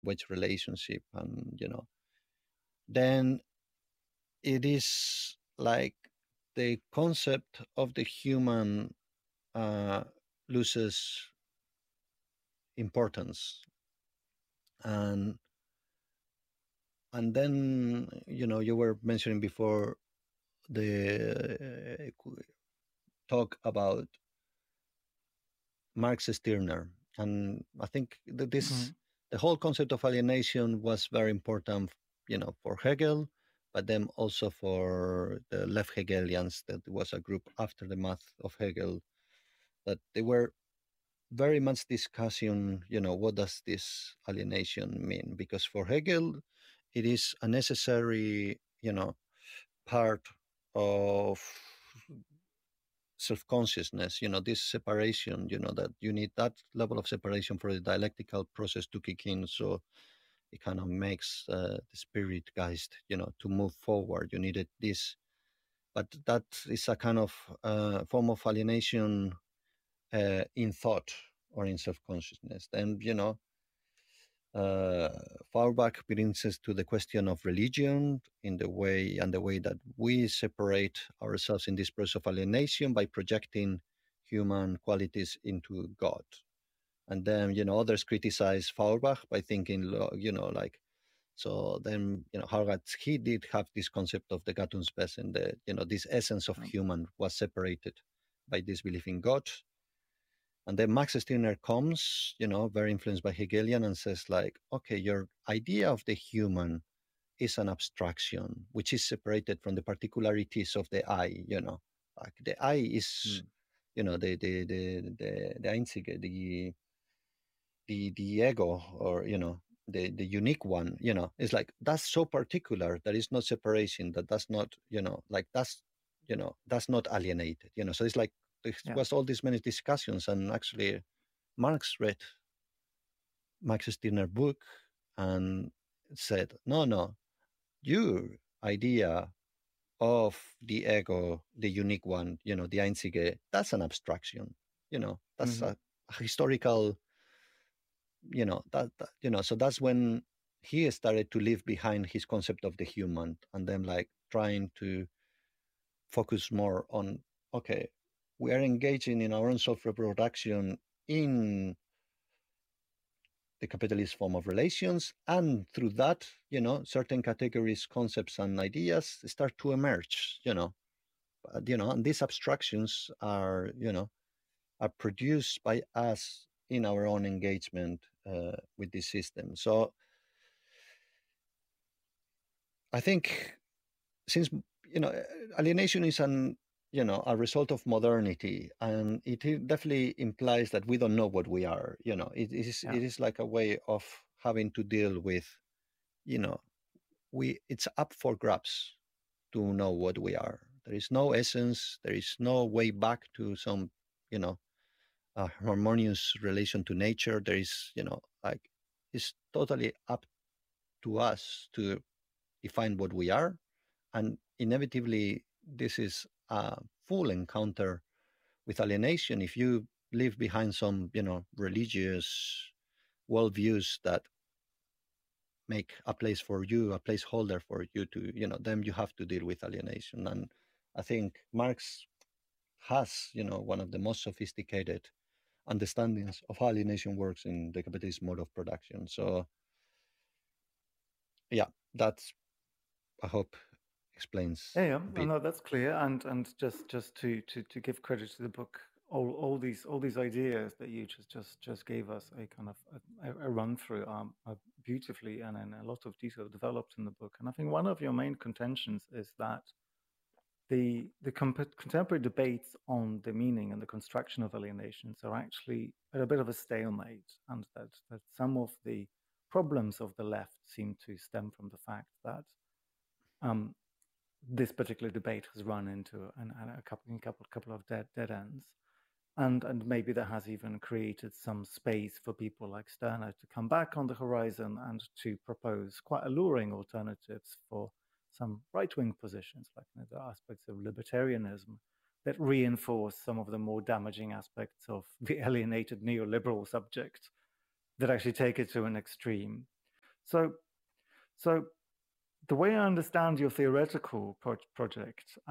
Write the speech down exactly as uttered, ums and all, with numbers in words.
wedge relationship, and you know, then it is like the concept of the human uh, loses importance, and and then you know you were mentioning before the uh, talk about Marx Stirner, and I think that this Mm. the whole concept of alienation was very important, you know, for Hegel, but then also for the left Hegelians. That was a group after the math of Hegel that they were very much discussing, you know, what does this alienation mean? Because for Hegel, it is a necessary, you know, part of self-consciousness, you know, this separation, you know, that you need that level of separation for the dialectical process to kick in. So it kind of makes uh, the spirit geist, you know, to move forward. You needed this, but that is a kind of uh, form of alienation uh, in thought or in self-consciousness. Then, you know, uh, Feuerbach brings us to the question of religion in the way and the way that we separate ourselves in this process of alienation by projecting human qualities into God. And then, you know, others criticize Feuerbach by thinking, you know, like, so then, you know, Harald, he did have this concept of the Gattungswesen, the, you know, this essence of Um, human was separated by this belief in God. And then Max Stirner comes, you know, very influenced by Hegelian and says, like, okay, your idea of the human is an abstraction, which is separated from the particularities of the I, you know. Like the I is, mm. you know, the the the the the Einzige, the the the ego, or you know, the the unique one, you know. It's like that's so particular, there is no separation, that does not, you know, like that's, you know, that's not alienated, you know. So it's like there Yeah. was all these many discussions, and actually Marx read Max Stirner book and said, no, no, your idea of the ego, the unique one, you know, the Einzige, that's an abstraction, you know, that's Hmm. a, a historical, you know, that, that, you know, so that's when he started to leave behind his concept of the human, and then like trying to focus more on, okay, we are engaging in our own self-reproduction in the capitalist form of relations, and through that, you know, certain categories, concepts, and ideas start to emerge, you know. But, you know, and these abstractions are, you know, are produced by us in our own engagement uh, with this system. So I think, since, you know, alienation is an, you know, a result of modernity, and it definitely implies that we don't know what we are, you know. It is Yeah. it is like a way of having to deal with, you know, we it's up for grabs to know what we are. There is no essence, there is no way back to some, you know, uh, harmonious relation to nature. There is, you know, like, it's totally up to us to define what we are. And inevitably, this is a full encounter with alienation if you leave behind some, you know, religious worldviews that make a place for you, a placeholder for you to, you know, then you have to deal with alienation. And I think Marx has, you know, one of the most sophisticated understandings of how alienation works in the capitalist mode of production. So yeah, that's, I hope, explains Yeah, yeah. a Oh, bit. no, that's clear. And and just just to to to give credit to the book, all all these all these ideas that you just just just gave us a kind of a, a run through um are beautifully and in a lot of detail developed in the book. And I think one of your main contentions is that the the comp- contemporary debates on the meaning and the construction of alienations are actually at a bit of a stalemate, and that that some of the problems of the left seem to stem from the fact that um, this particular debate has run into an, a couple, a couple, couple of dead dead ends, and and maybe that has even created some space for people like Stirner to come back on the horizon and to propose quite alluring alternatives for some right-wing positions, like, you know, the aspects of libertarianism that reinforce some of the more damaging aspects of the alienated neoliberal subject that actually take it to an extreme. So, so the way I understand your theoretical pro- project.